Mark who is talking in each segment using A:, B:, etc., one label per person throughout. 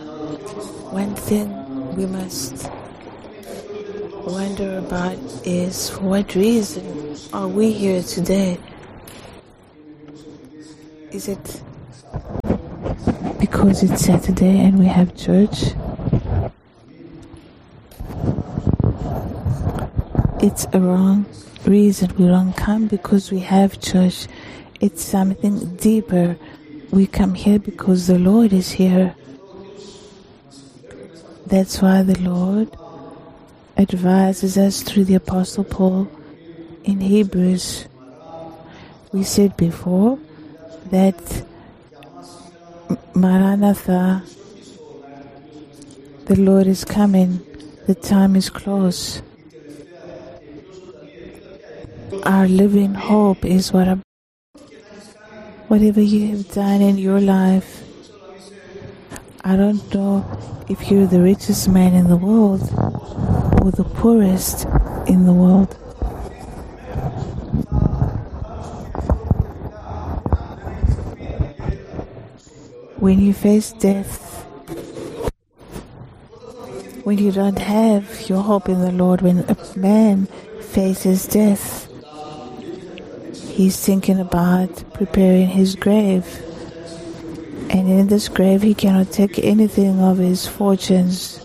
A: One thing we must wonder about is, for what reason are we here today? Is it because it's Saturday and we have church? It's a wrong reason. We don't come because we have church. It's something deeper. We come here because the Lord is here. That's why the Lord advises us through the Apostle Paul in Hebrews. We said before that Maranatha, the Lord is coming, the time is close. Our living hope is whatever you have done in your life. I don't know if you're the richest man in the world or the poorest in the world. When you face death, when you don't have your hope in the Lord, when a man faces death, he's thinking about preparing his grave. And in this grave, he cannot take anything of his fortunes.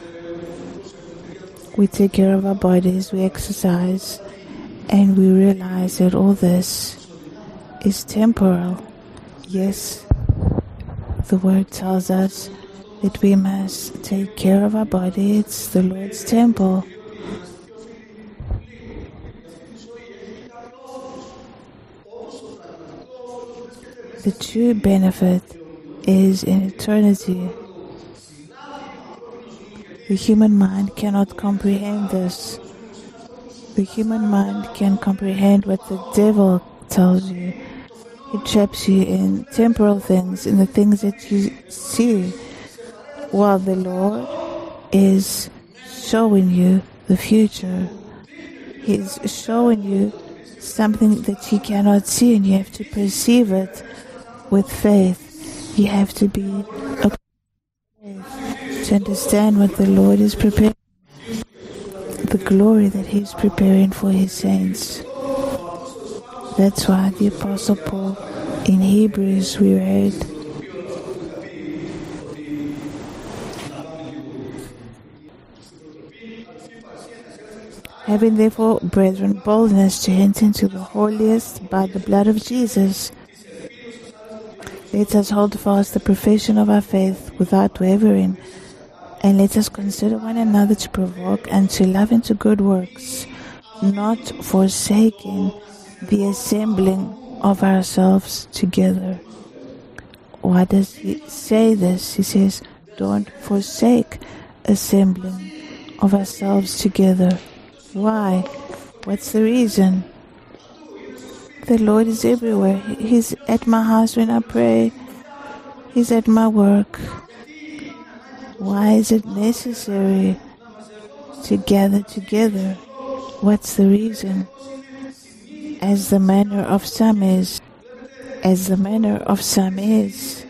A: We take care of our bodies, we exercise, and we realize that all this is temporal. Yes, the word tells us that we must take care of our body. It's the Lord's temple. The true benefit is in eternity. The human mind cannot comprehend this. The human mind can comprehend what the devil tells you. It traps you in temporal things, in the things that you see, while the Lord is showing you the future. He's showing you something that you cannot see, and you have to perceive it with faith. You have to be a faith to understand what the Lord is preparing, the glory that He's preparing for His saints. That's why the Apostle Paul in Hebrews we read, having therefore, brethren, boldness to enter into the holiest by the blood of Jesus, let us hold fast the profession of our faith without wavering, and let us consider one another to provoke and to love and to good works, not forsaking the assembling of ourselves together. Why does he say this? He says, don't forsake assembling of ourselves together. Why? What's the reason? The Lord is everywhere. He's at my house when I pray. He's at my work. Why is it necessary to gather together? What's the reason? As the manner of some is. As the manner of some is.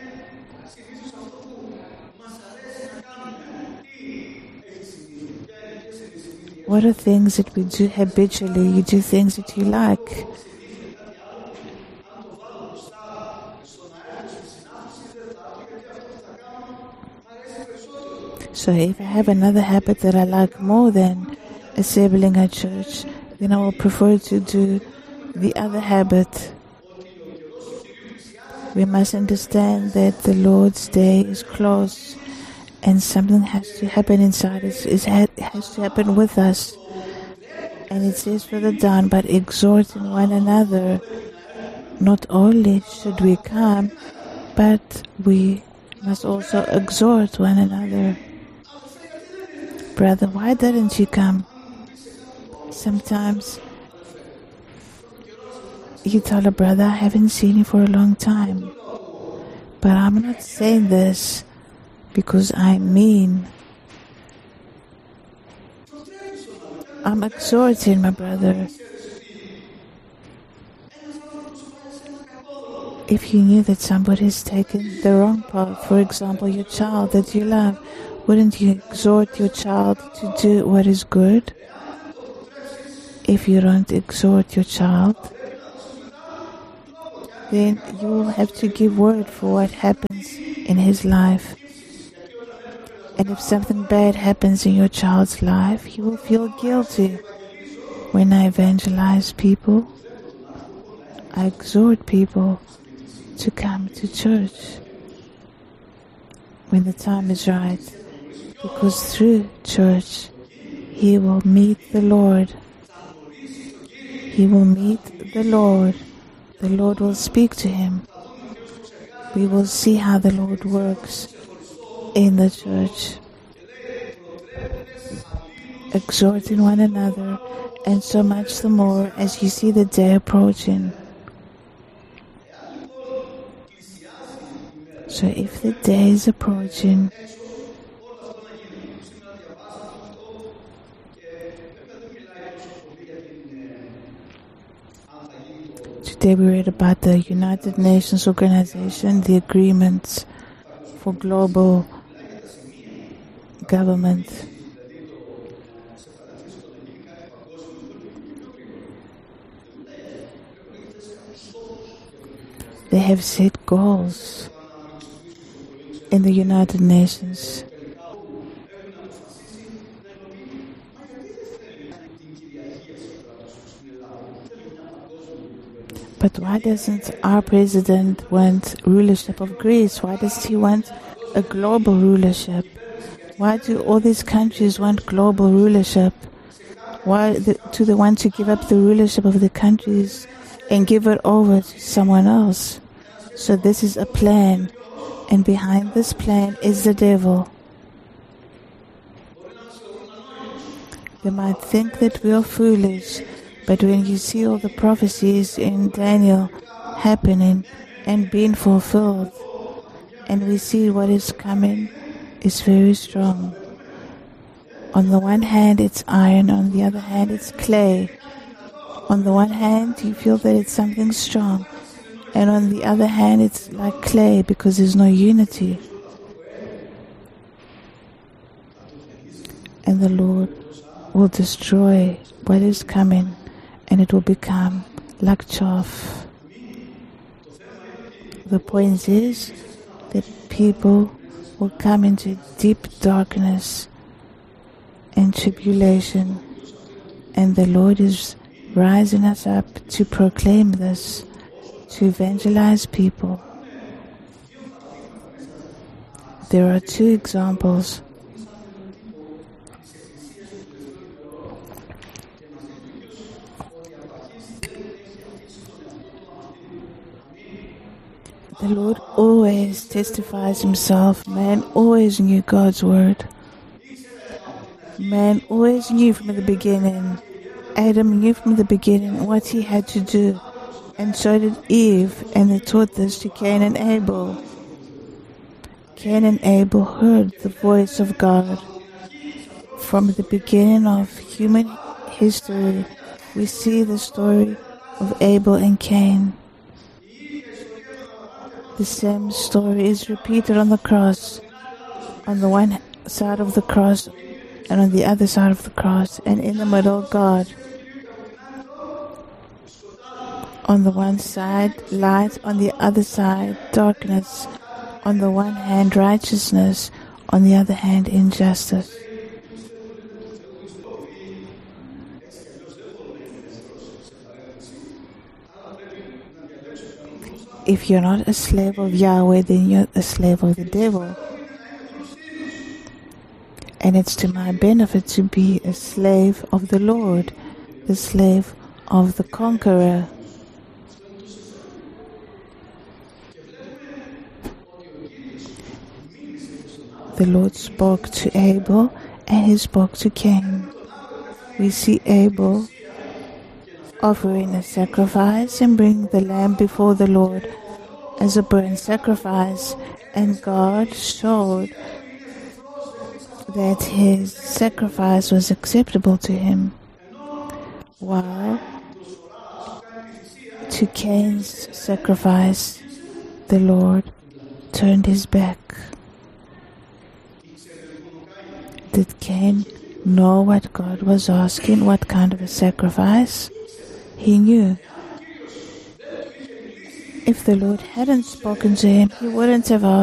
A: What are things that we do habitually? You do things that you like. So if I have another habit that I like more than assembling at church, then I will prefer to do the other habit. We must understand that the Lord's day is close and something has to happen inside us. It has to happen with us. And it says further down, but exhorting one another. Not only should we come, but we must also exhort one another. Brother, why didn't you come? Sometimes you tell a brother, I haven't seen you for a long time. But I'm not saying this because I'm mean. I'm exhorting my brother. If you knew that somebody has taken the wrong path, for example, your child that you love, wouldn't you exhort your child to do what is good? If you don't exhort your child, then you will have to give word for what happens in his life. And if something bad happens in your child's life, he will feel guilty. When I evangelize people, I exhort people to come to church when the time is right, because through church he will meet the Lord. He will meet the Lord. The Lord will speak to him. We will see how the Lord works in the church, exhorting one another, and so much the more as you see the day approaching. So if the day is approaching, today we read about the United Nations Organization, the agreements for global government. They have set goals in the United Nations. But why doesn't our president want rulership of Greece? Why does he want a global rulership? Why do all these countries want global rulership? Why do they want to give up the rulership of the countries and give it over to someone else? So this is a plan, and behind this plan is the devil. They might think that we are foolish, but when you see all the prophecies in Daniel happening and being fulfilled, and we see what is coming is very strong. On the one hand, it's iron. On the other hand, it's clay. On the one hand, you feel that it's something strong. And on the other hand, it's like clay because there's no unity. And the Lord will destroy what is coming, and it will become like chaff. The point is that people will come into deep darkness and tribulation, and the Lord is rising us up to proclaim this, to evangelize people. There are two examples. The Lord always testifies himself. Man always knew God's word. Man always knew from the beginning. Adam knew from the beginning what he had to do. And so did Eve, and they taught this to Cain and Abel. Cain and Abel heard the voice of God. From the beginning of human history, we see the story of Abel and Cain. The same story is repeated on the cross, on the one side of the cross and on the other side of the cross, and in the middle, God. On the one side, light, on the other side, darkness. On the one hand, righteousness, on the other hand, injustice. If you're not a slave of Yahweh, then you're a slave of the devil. And it's to my benefit to be a slave of the Lord, the slave of the conqueror. The Lord spoke to Abel and he spoke to Cain. We see Abel offering a sacrifice and bring the lamb before the Lord as a burnt sacrifice, and God showed that his sacrifice was acceptable to him, while to Cain's sacrifice the Lord turned his back. Did Cain know what God was asking, what kind of a sacrifice? He knew. If the Lord hadn't spoken to him, he wouldn't have asked.